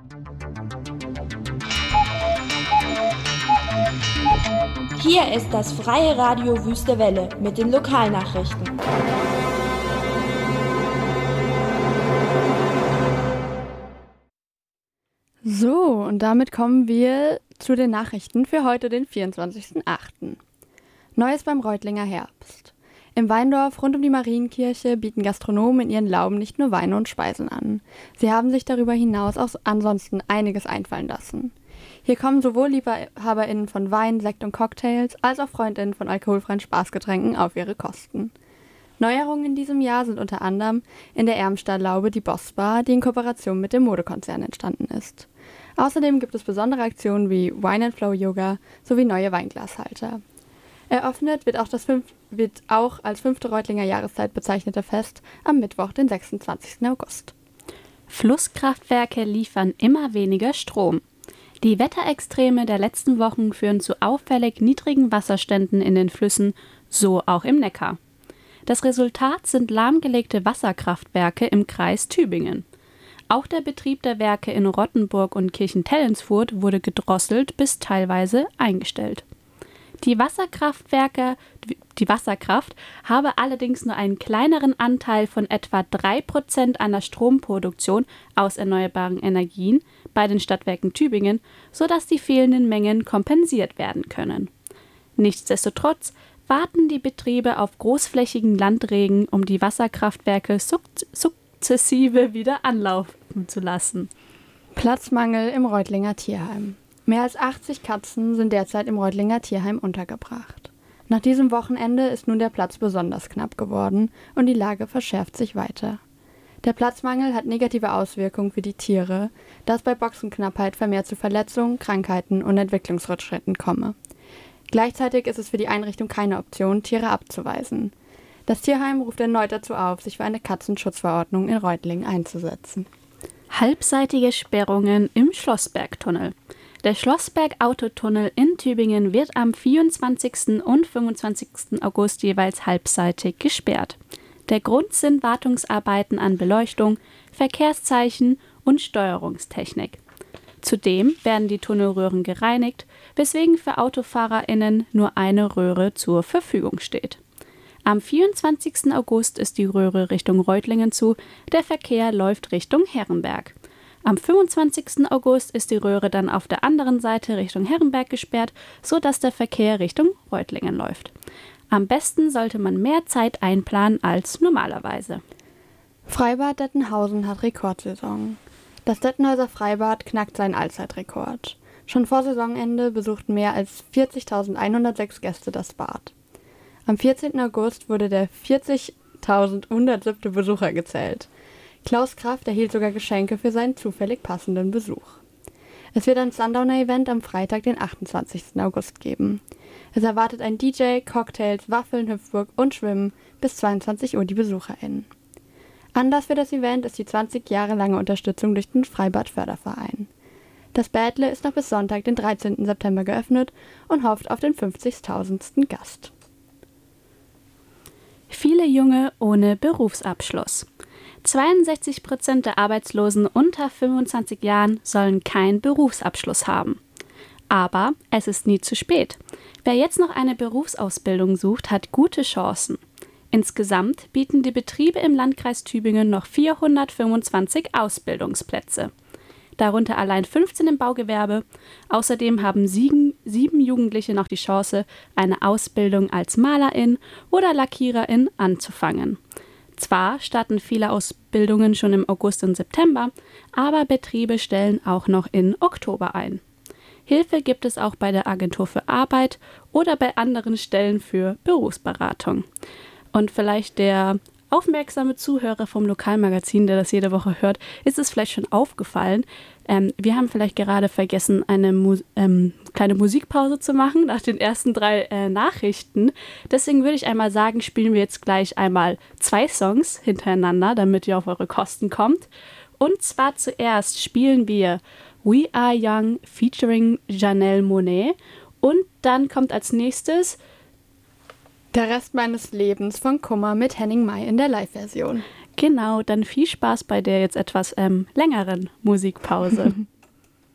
Hier ist das Freie Radio Wüste Welle mit den Lokalnachrichten. So, und damit kommen wir zu den Nachrichten für heute, den 24.08. Neues beim Reutlinger Herbst. Im Weindorf rund um die Marienkirche bieten Gastronomen in ihren Lauben nicht nur Weine und Speisen an. Sie haben sich darüber hinaus auch ansonsten einiges einfallen lassen. Hier kommen sowohl LiebhaberInnen von Wein, Sekt und Cocktails als auch FreundInnen von alkoholfreien Spaßgetränken auf ihre Kosten. Neuerungen in diesem Jahr sind unter anderem in der Ermstad-Laube die Boss Bar, die in Kooperation mit dem Modekonzern entstanden ist. Außerdem gibt es besondere Aktionen wie Wine and Flow Yoga sowie neue Weinglashalter. Eröffnet wird auch als 5. Reutlinger Jahreszeit bezeichnete Fest am Mittwoch, den 26. August. Flusskraftwerke liefern immer weniger Strom. Die Wetterextreme der letzten Wochen führen zu auffällig niedrigen Wasserständen in den Flüssen, so auch im Neckar. Das Resultat sind lahmgelegte Wasserkraftwerke im Kreis Tübingen. Auch der Betrieb der Werke in Rottenburg und Kirchentellensfurt wurde gedrosselt bis teilweise eingestellt. Die Wasserkraft habe allerdings nur einen kleineren Anteil von etwa 3% an der Stromproduktion aus erneuerbaren Energien bei den Stadtwerken Tübingen, sodass die fehlenden Mengen kompensiert werden können. Nichtsdestotrotz warten die Betriebe auf großflächigen Landregen, um die Wasserkraftwerke sukzessive wieder anlaufen zu lassen. Platzmangel im Reutlinger Tierheim. Mehr als 80 Katzen sind derzeit im Reutlinger Tierheim untergebracht. Nach diesem Wochenende ist nun der Platz besonders knapp geworden und die Lage verschärft sich weiter. Der Platzmangel hat negative Auswirkungen für die Tiere, da es bei Boxenknappheit vermehrt zu Verletzungen, Krankheiten und Entwicklungsrückschritten komme. Gleichzeitig ist es für die Einrichtung keine Option, Tiere abzuweisen. Das Tierheim ruft erneut dazu auf, sich für eine Katzenschutzverordnung in Reutlingen einzusetzen. Halbseitige Sperrungen im Schlossbergtunnel. Der Schlossberg-Autotunnel in Tübingen wird am 24. und 25. August jeweils halbseitig gesperrt. Der Grund sind Wartungsarbeiten an Beleuchtung, Verkehrszeichen und Steuerungstechnik. Zudem werden die Tunnelröhren gereinigt, weswegen für AutofahrerInnen nur eine Röhre zur Verfügung steht. Am 24. August ist die Röhre Richtung Reutlingen zu, der Verkehr läuft Richtung Herrenberg. Am 25. August ist die Röhre dann auf der anderen Seite Richtung Herrenberg gesperrt, sodass der Verkehr Richtung Reutlingen läuft. Am besten sollte man mehr Zeit einplanen als normalerweise. Freibad Dettenhausen hat Rekordsaison. Das Dettenhäuser Freibad knackt seinen Allzeitrekord. Schon vor Saisonende besuchten mehr als 40.106 Gäste das Bad. Am 14. August wurde der 40.107. Besucher gezählt. Klaus Kraft erhielt sogar Geschenke für seinen zufällig passenden Besuch. Es wird ein Sundowner-Event am Freitag, den 28. August geben. Es erwartet ein DJ, Cocktails, Waffeln, Hüpfburg und Schwimmen bis 22 Uhr die BesucherInnen. Anlass für das Event ist die 20 Jahre lange Unterstützung durch den Freibad-Förderverein. Das Bädle ist noch bis Sonntag, den 13. September geöffnet und hofft auf den 50.000. Gast. Viele Junge ohne Berufsabschluss. 62% der Arbeitslosen unter 25 Jahren sollen keinen Berufsabschluss haben. Aber es ist nie zu spät. Wer jetzt noch eine Berufsausbildung sucht, hat gute Chancen. Insgesamt bieten die Betriebe im Landkreis Tübingen noch 425 Ausbildungsplätze. Darunter allein 15 im Baugewerbe. Außerdem haben 7 Jugendliche noch die Chance, eine Ausbildung als Malerin oder Lackiererin anzufangen. Zwar starten viele Ausbildungen schon im August und September, aber Betriebe stellen auch noch in Oktober ein. Hilfe gibt es auch bei der Agentur für Arbeit oder bei anderen Stellen für Berufsberatung. Und vielleicht der aufmerksame Zuhörer vom Lokalmagazin, der das jede Woche hört, ist es vielleicht schon aufgefallen. Wir haben vielleicht gerade vergessen, eine kleine Musikpause zu machen nach den ersten 3 Nachrichten. Deswegen würde ich einmal sagen, spielen wir jetzt gleich einmal 2 Songs hintereinander, damit ihr auf eure Kosten kommt. Und zwar zuerst spielen wir We Are Young featuring Janelle Monáe und dann kommt als nächstes Der Rest meines Lebens von Kummer mit Henning May in der Live-Version. Genau, dann viel Spaß bei der jetzt etwas längeren Musikpause.